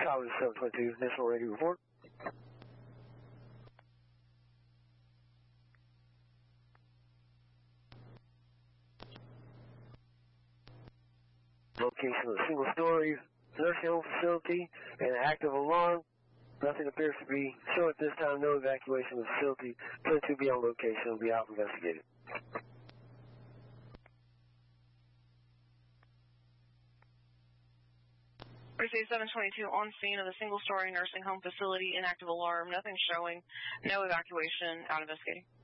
Charlie 722, initial radio report. Location of a single-story nursing home facility and an active alarm. Nothing appears to be shown at this time. No evacuation of the facility. Plan to be on location and be out investigated. Precinct 722 on scene of the single-story nursing home facility, inactive alarm, nothing showing, no evacuation, out investigating.